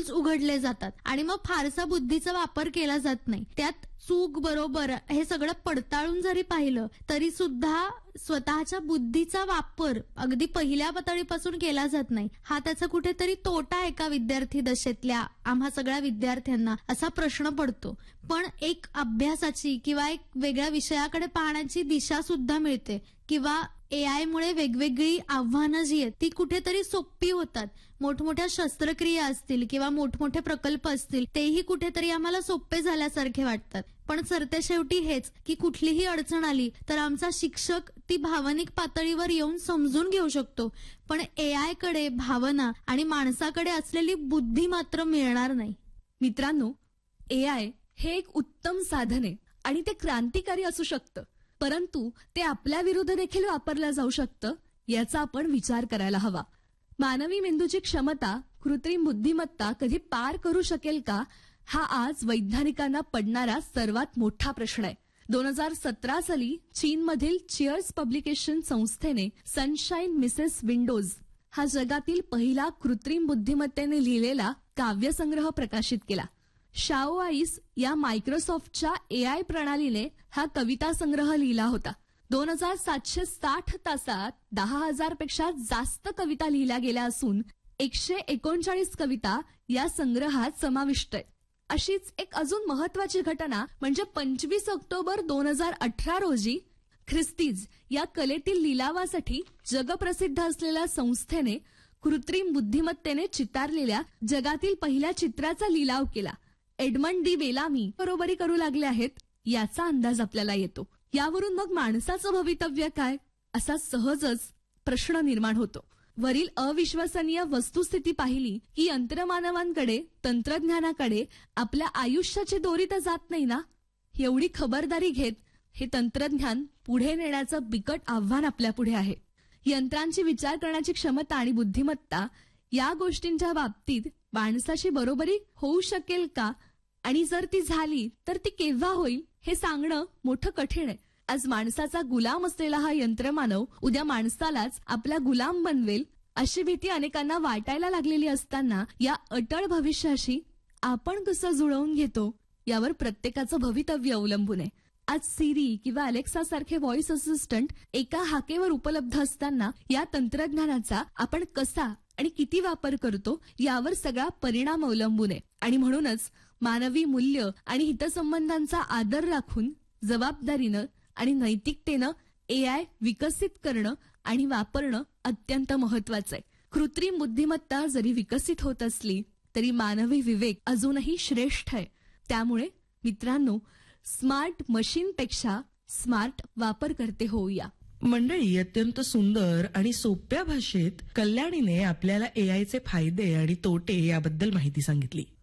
Tools उघडले जातात आणि मग फारसा बुद्धीचा वापर केला जात नाही. त्यात चूक बरोबर हे सगळं पडताळून जरी पाहिलं तरी सुद्धा स्वतःच्या बुद्धीचा वापर अगदी पहिल्या पातळीपासून केला जात नाही. हा त्याचा कुठेतरी तोटा एका विद्यार्थी दशेतल्या आम्हा सगळ्या विद्यार्थ्यांना असा प्रश्न पडतो. पण एक अभ्यासाची किंवा एक वेगळ्या विषयाकडे पाहण्याची दिशा सुद्धा मिळते किंवा AI मुळे वेगवेगळी आव्हानं जी आहेत ती कुठेतरी सोपी होतात. मोठमोठ्या शस्त्रक्रिया असतील किंवा मोठमोठे प्रकल्प असतील तेही कुठेतरी आम्हाला सोपे झाल्यासारखे वाटतात. पण सरतेशेवटी हेच की कुठलीही अडचण आली तर आमचा शिक्षक ती भावनिक पातळीवर येऊन समजून घेऊ शकतो, पण AI कडे भावना आणि माणसाकडे असलेली बुद्धी मात्र मिळणार नाही. मित्रांनो, AI हे एक उत्तम साधन आहे आणि ते क्रांतिकारी असू शकतं, परंतु ते आपल्या विरुद्ध देखील वापरलं जाऊ शकतं याचा आपण विचार करायला हवा. मानवी मेंदूची क्षमता कृत्रिम बुद्धिमत्ता कधी पार करू शकेल का, हा आज वैज्ञानिकांना पडणारा सर्वात मोठा प्रश्न आहे. 2017 साली चीनमधील चिअर्स पब्लिकेशन संस्थेने सनशाईन मिसेस विंडोज हा जगातील पहिला कृत्रिम बुद्धिमत्तेने लिहिलेला काव्यसंग्रह प्रकाशित केला. शाओआईस या मायक्रोसॉफ्टच्या AI प्रणालीने हा कविता संग्रह लिहिला होता. 2760 तासात 10,000 पेक्षा जास्त कविता लिहिल्या गेल्या असून 139 कविता या संग्रहात समाविष्ट आहेत. अशीच एक अजून महत्वाची घटना म्हणजे 25 ऑक्टोबर 2018 रोजी ख्रिस्तीज या कलेतील लिलावासाठी जगप्रसिद्ध असलेल्या संस्थेने कृत्रिम बुद्धिमत्तेने चितारलेल्या जगातील पहिल्या चित्राचा लिलाव केला. एडमंड डी बेलामी बरोबरी करू लागले आहेत याचा अंदाज आपल्याला येतो. यावरून मग माणसाचं भवितव्य काय असा सहजच प्रश्न निर्माण होतो. वरील अविश्वसनीय वस्तुस्थिती पाहिली की यंत्रमानवांकडे तंत्रज्ञानाकडे आपल्या आयुष्याची दोरी तर जात नाही ना. एवढी खबरदारी घेत हे तंत्रज्ञान पुढे नेण्याचं बिकट आव्हान आपल्या पुढे आहे. यंत्रांची विचार करण्याची क्षमता आणि बुद्धिमत्ता या गोष्टींच्या बाबतीत माणसाची बरोबरी होऊ शकेल का, आणि जर ती झाली तर ती केव्हा होईल हे सांगणं मोठं कठीण आहे. आज माणसाचा गुलाम असलेला हा यंत्रमानव उद्या माणसालाच आपला गुलाम बनवेल अशी भीती अनेकांना वाटायला लागलेली असताना या अटळ भविष्याशी आपण कसं जुळवून घेतो यावर प्रत्येकाचं भवितव्य अवलंबून आहे. आज सिरी किंवा अलेक्सा सारखे व्हॉइस असिस्टंट एका हाकेवर उपलब्ध असताना या तंत्रज्ञानाचा आपण कसा आणि किती वापर करतो यावर सगळा परिणाम अवलंबून आहे. आणि म्हणूनच मानवी मूल्य आणि हितसंबंधांचा आदर राखून जबाबदारीनं आणि नैतिकतेनं AI विकसित करणं आणि वापरणं अत्यंत महत्वाचं आहे. कृत्रिम बुद्धिमत्ता जरी विकसित होत असली तरी मानवी विवेक अजूनही श्रेष्ठ आहे. त्यामुळे मित्रांनो, स्मार्ट मशीनपेक्षा स्मार्ट वापरकर्ते होऊया. मंडळी, अत्यंत सुंदर आणि सोप्या भाषेत कल्याणीने आपल्याला AI चे फायदे आणि तोटे याबद्दल माहिती सांगितली.